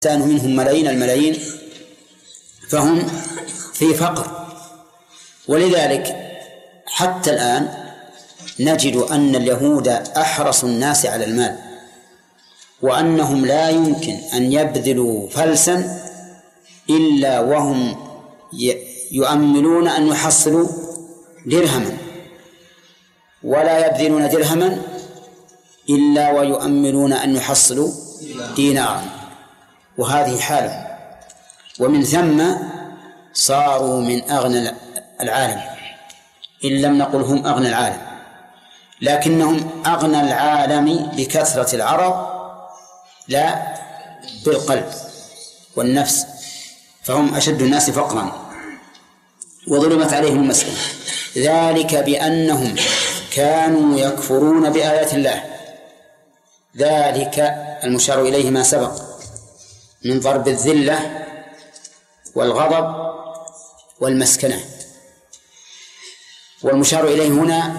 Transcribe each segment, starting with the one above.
الإنسان منهم ملايين الملايين فهم في فقر. ولذلك حتى الآن نجد أن اليهود أحرص الناس على المال، وأنهم لا يمكن أن يبذلوا فلسا إلا وهم يؤملون أن يحصلوا درهما، ولا يبذلون درهما إلا ويؤملون أن يحصلوا دينارا، وهذه حالهم. ومن ثم صاروا من أغنى العالم، إن لم نقل هم أغنى العالم، لكنهم أغنى العالم بكثرة العرض لا بالقلب والنفس، فهم أشد الناس فقرا وظلمت عليهم المسكنة. ذلك بأنهم كانوا يكفرون بآيات الله. ذلك المشار إليه ما سبق من ضرب الذلة والغضب والمسكنة، والمشار إليه هنا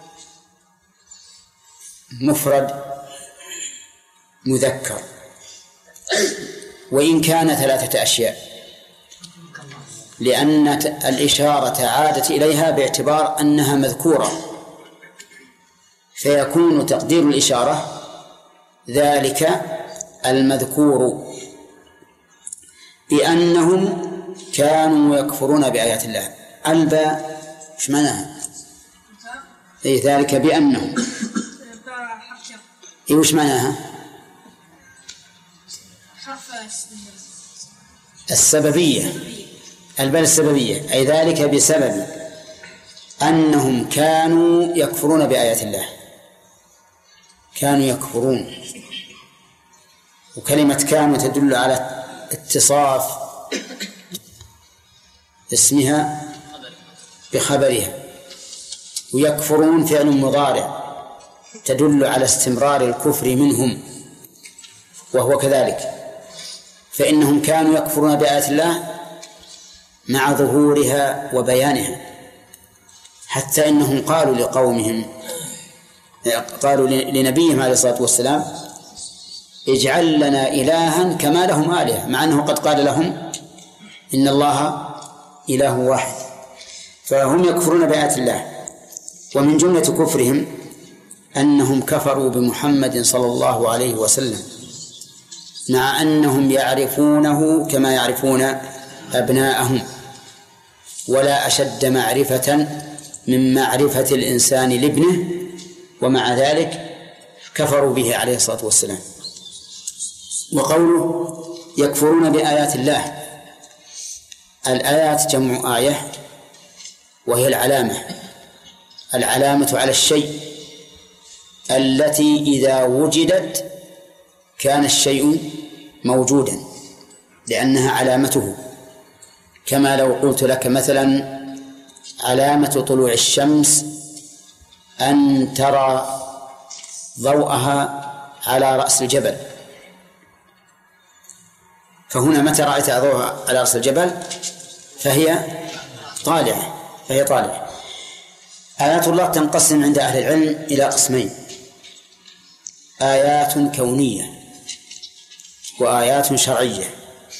مفرد مذكر، وإن كان 3 أشياء، لأن الإشارة عادت إليها باعتبار أنها مذكورة، فيكون تقدير الإشارة ذلك المذكور بأنهم كانوا يكفرون بآيات الله. الباء إيش معناها؟ أي ذلك بأنهم إيش معناها؟ السببية، الباء السببية، أي ذلك بسبب أنهم كانوا يكفرون بآيات الله. كانوا يكفرون، وكلمة كانوا تدل على اتصاف اسمها بخبرها، ويكفرون فعل مضارع تدل على استمرار الكفر منهم، وهو كذلك، فإنهم كانوا يكفرون بآيات الله مع ظهورها وبيانها، حتى إنهم قالوا لقومهم، قالوا لنبيهم عليه الصلاة والسلام: اجعل لنا إلها كما لهم آلهة، مع أنه قد قال لهم إن الله إله واحد. فهم يكفرون بآيات الله. ومن جملة كفرهم أنهم كفروا بمحمد صلى الله عليه وسلم، مع أنهم يعرفونه كما يعرفون أبناءهم، ولا أشد معرفة من معرفة الإنسان لابنه، ومع ذلك كفروا به عليه الصلاة والسلام. وقوله يكفرون بآيات الله، الآيات جمع آية، وهي العلامة على الشيء التي إذا وجدت كان الشيء موجودا لأنها علامته. كما لو قلت لك مثلا علامة طلوع الشمس أن ترى ضوءها على رأس الجبل، فهنا متى رأيت ضوءها على رأس الجبل فهي طالعة. آيات الله تنقسم عند أهل العلم إلى قسمين: آيات كونية وآيات شرعية،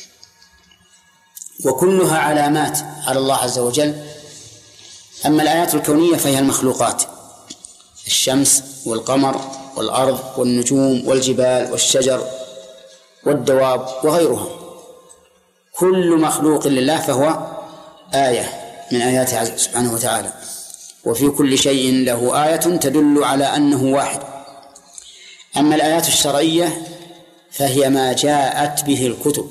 وكلها علامات على الله عز وجل. أما الآيات الكونية فهي المخلوقات: الشمس والقمر والأرض والنجوم والجبال والشجر والدواب وغيرها، كل مخلوق لله فهو آية من آياته سبحانه وتعالى، وفي كل شيء له آية تدل على أنه واحد. أما الآيات الشرعية فهي ما جاءت به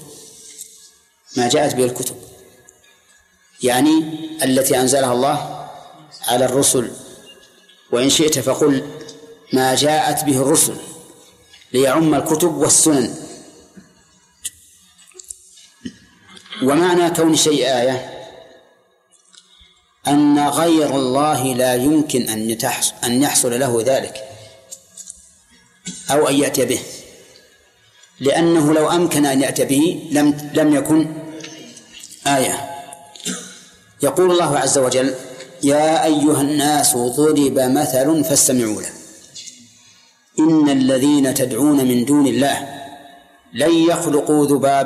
الكتب، يعني التي أنزلها الله على الرسل، وإن شئت فقل ما جاءت به الرسل، ليعم الكتب والسنن. ومعنى كون شيء آية أن غير الله لا يمكن أن يحصل له ذلك أو أن يأتي به، لأنه لو أمكن أن يأتي به لم يكن آية. يقول الله عز وجل: يا أيها الناس ضرب مثل فاستمعوا له إن الذين تدعون من دون الله لن يخلقوا ذبابا